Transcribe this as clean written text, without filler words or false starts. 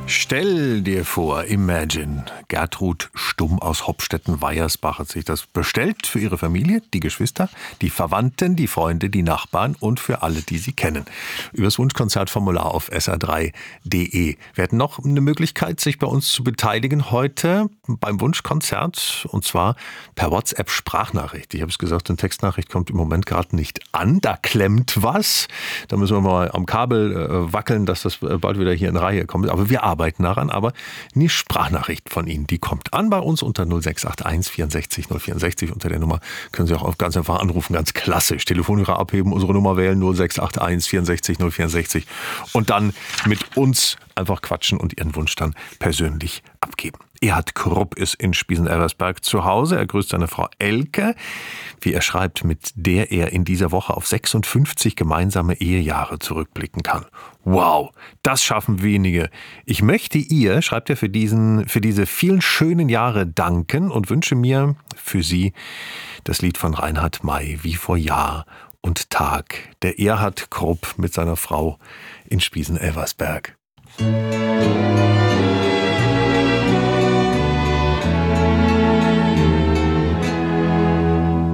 Stell dir vor, imagine, Gertrud Stumm aus Hopstetten-Weiersbach hat sich das bestellt für ihre Familie, die Geschwister, die Verwandten, die Freunde, die Nachbarn und für alle, die sie kennen. Übers Wunschkonzertformular auf sr3.de. Wir hatten noch eine Möglichkeit, sich bei uns zu beteiligen heute beim Wunschkonzert, und zwar per WhatsApp-Sprachnachricht. Ich habe es gesagt, eine Textnachricht kommt im Moment gerade nicht an, da klemmt was. Da müssen wir mal am Kabel wackeln, dass das bald wieder hier in Reihe kommt. Aber wir arbeiten daran, aber eine Sprachnachricht von Ihnen, die kommt an bei uns unter 0681 64 064. Unter der Nummer können Sie auch ganz einfach anrufen, ganz klassisch. Telefonhörer abheben, unsere Nummer wählen 0681 64 064 und dann mit uns einfach quatschen und Ihren Wunsch dann persönlich abgeben. Erhard Krupp ist in Spießen-Elversberg zu Hause. Er grüßt seine Frau Elke, wie er schreibt, mit der er in dieser Woche auf 56 gemeinsame Ehejahre zurückblicken kann. Wow, das schaffen wenige. Ich möchte ihr, schreibt er, für diese vielen schönen Jahre danken und wünsche mir für sie das Lied von Reinhard May, Wie vor Jahr und Tag. Der Erhard Krupp mit seiner Frau in Spießen-Elversberg.